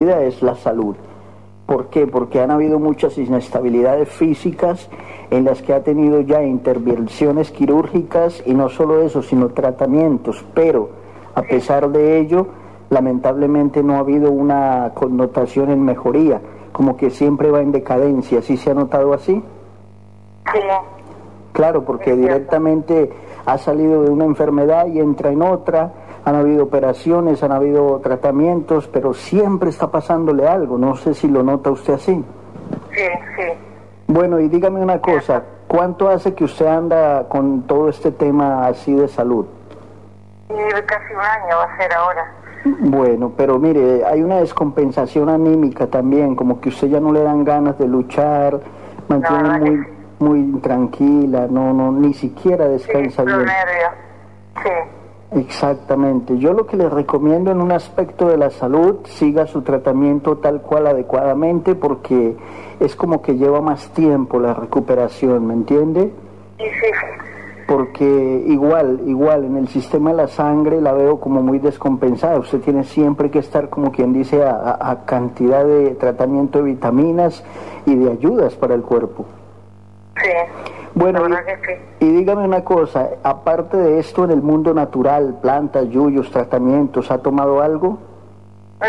vida es la salud. ¿Por qué? Porque han habido muchas inestabilidades físicas en las que ha tenido ya intervenciones quirúrgicas y no solo eso, sino tratamientos, pero a pesar de ello, lamentablemente no ha habido una connotación en mejoría, como que siempre va en decadencia. ¿Sí se ha notado así? Sí. Claro, porque directamente ha salido de una enfermedad y entra en otra. Han habido operaciones, han habido tratamientos, pero siempre está pasándole algo. No sé si lo nota usted así. Sí, sí. Bueno, y dígame una cosa, ¿cuánto hace que usted anda con todo este tema así de salud? Casi un año va a ser ahora. Bueno, pero mire, hay una descompensación anímica también, como que usted ya no le dan ganas de luchar, mantiene muy tranquila, no, ni siquiera descansa bien. Sí. Exactamente. Yo lo que le recomiendo en un aspecto de la salud, siga su tratamiento tal cual adecuadamente, porque es como que lleva más tiempo la recuperación, ¿me entiende? Sí. Porque igual en el sistema de la sangre la veo como muy descompensada. Usted tiene siempre que estar, como quien dice, a cantidad de tratamiento de vitaminas y de ayudas para el cuerpo. Sí. Bueno, y dígame una cosa, aparte de esto en el mundo natural, plantas, yuyos, tratamientos, ¿ha tomado algo? No,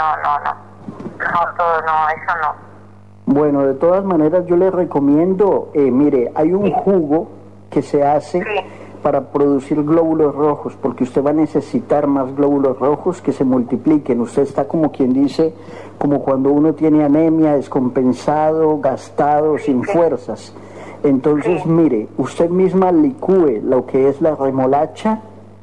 eso no. Bueno, de todas maneras yo le recomiendo, mire, hay un jugo que se hace para producir glóbulos rojos, porque usted va a necesitar más glóbulos rojos que se multipliquen. Usted está, como quien dice, como cuando uno tiene anemia, descompensado, gastado, sin fuerzas. Entonces, mire, usted misma licúe lo que es la remolacha,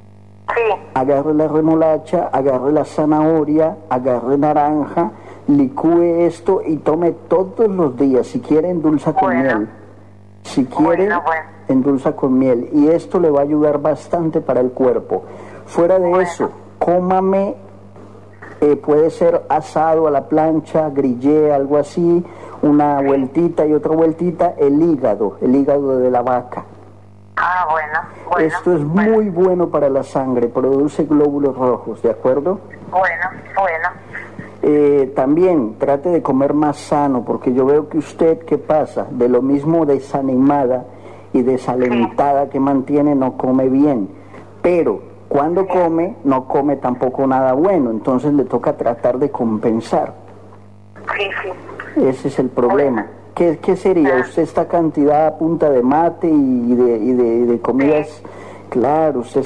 agarre la remolacha, agarre la zanahoria, agarre naranja, licúe esto y tome todos los días. Si quiere, endulza con miel. Si quiere, endulza con miel. Y esto le va a ayudar bastante para el cuerpo. Fuera de eso, cómame, puede ser asado a la plancha, grillé, algo así, una vueltita y otra vueltita, el hígado de la vaca. Bueno. Esto es muy bueno para la sangre, produce glóbulos rojos, ¿de acuerdo? Bueno. También trate de comer más sano, porque yo veo que usted, ¿qué pasa? De lo mismo desanimada y desalentada que mantiene, no come bien. Pero cuando come, no come tampoco nada bueno, entonces le toca tratar de compensar. Sí. Ese es el problema. ¿Qué sería? ¿Usted esta cantidad a punta de mate y de comidas? Sí. Claro, usted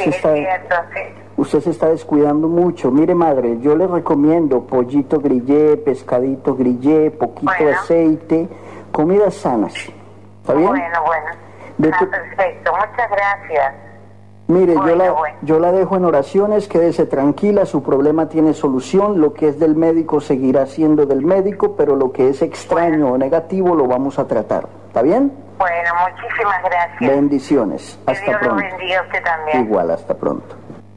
se está descuidando mucho. Mire, madre, yo le recomiendo pollito grillé, pescadito grillé, poquito aceite, comidas sanas. ¿Está bien? Bueno. Perfecto, muchas gracias. Mire, yo la dejo en oraciones, quédese tranquila, su problema tiene solución, lo que es del médico seguirá siendo del médico, pero lo que es extraño o negativo lo vamos a tratar, ¿está bien? Bueno, muchísimas gracias. Bendiciones, hasta Dios pronto. Lo bendiga a usted también. Igual, hasta pronto.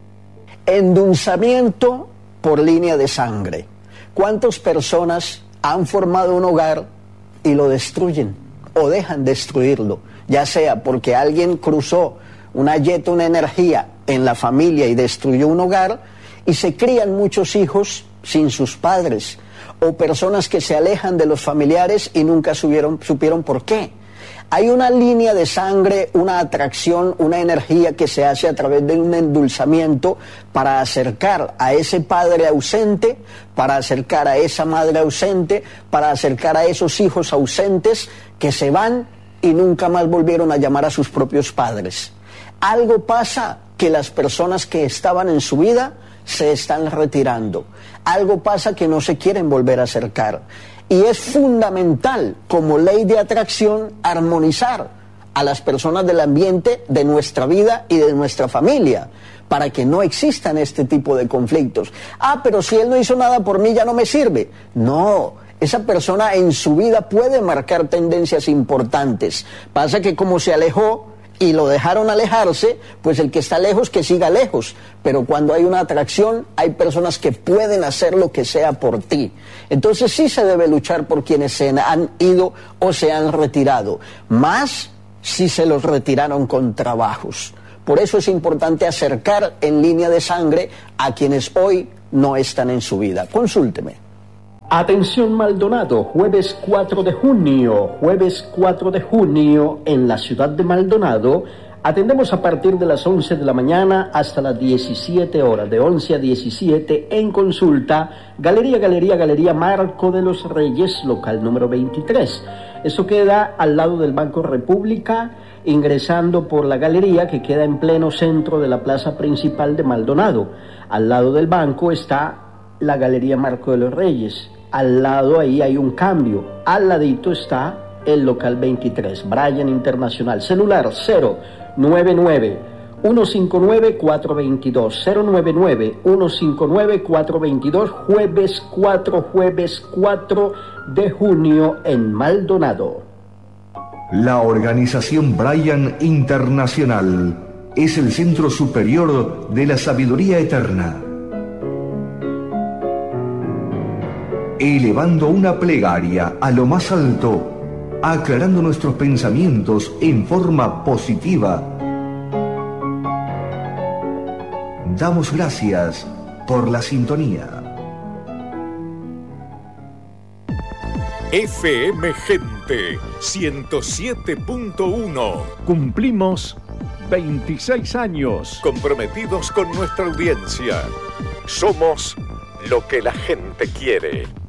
Endulzamiento por línea de sangre. ¿Cuántas personas han formado un hogar y lo destruyen o dejan destruirlo? Ya sea porque alguien cruzó una energía en la familia y destruyó un hogar, y se crían muchos hijos sin sus padres, o personas que se alejan de los familiares y nunca supieron por qué. Hay una línea de sangre, una atracción, una energía que se hace a través de un endulzamiento para acercar a ese padre ausente, para acercar a esa madre ausente, para acercar a esos hijos ausentes que se van y nunca más volvieron a llamar a sus propios padres. Algo pasa que las personas que estaban en su vida se están retirando. Algo pasa que no se quieren volver a acercar. Y es fundamental, como ley de atracción, armonizar a las personas del ambiente, de nuestra vida y de nuestra familia, para que no existan este tipo de conflictos. Pero si él no hizo nada por mí, ya no me sirve. No, esa persona en su vida puede marcar tendencias importantes. Pasa que como se alejó y lo dejaron alejarse, pues el que está lejos que siga lejos. Pero cuando hay una atracción, hay personas que pueden hacer lo que sea por ti. Entonces sí se debe luchar por quienes se han ido o se han retirado, más si se los retiraron con trabajos. Por eso es importante acercar en línea de sangre a quienes hoy no están en su vida. Consúlteme. Atención Maldonado, jueves 4 de junio en la ciudad de Maldonado. Atendemos a partir de las 11 de la mañana hasta las 17 horas, de 11 a 17 en consulta, Galería Marco de los Reyes, local número 23. Esto queda al lado del Banco República, ingresando por la galería que queda en pleno centro de la plaza principal de Maldonado. Al lado del banco está la Galería Marco de los Reyes. Al lado ahí hay un cambio. Al ladito está el local 23, Bryan Internacional. Celular 099-159-422. 099-159-422. Jueves 4 de junio en Maldonado. La organización Bryan Internacional es el centro superior de la sabiduría eterna. Elevando una plegaria a lo más alto, aclarando nuestros pensamientos en forma positiva. Damos gracias por la sintonía. FM Gente 107.1. Cumplimos 26 años comprometidos con nuestra audiencia. Somos lo que la gente quiere.